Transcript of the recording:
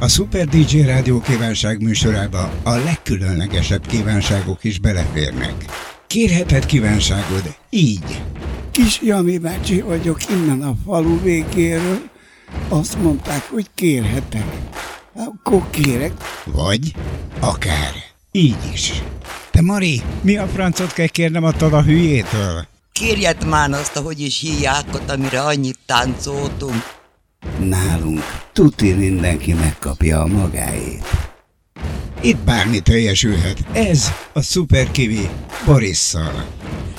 A Super DJ Rádió kívánság műsorába a legkülönlegesebb kívánságok is beleférnek. Kérheted kívánságod így. Kis Jami bácsi vagyok innen a falu végéről. Azt mondták, hogy kérhetek. Akkor kérek. Vagy akár így is. Te Mari, mi a francot kell kérnem attól a hülyétől? Kérjed már azt, ahogy is híjákot, amire annyit táncoltunk. Nálunk tuti mindenki megkapja a magáét. Itt bármi teljesülhet. Ez a Super Kiwi Borisszal.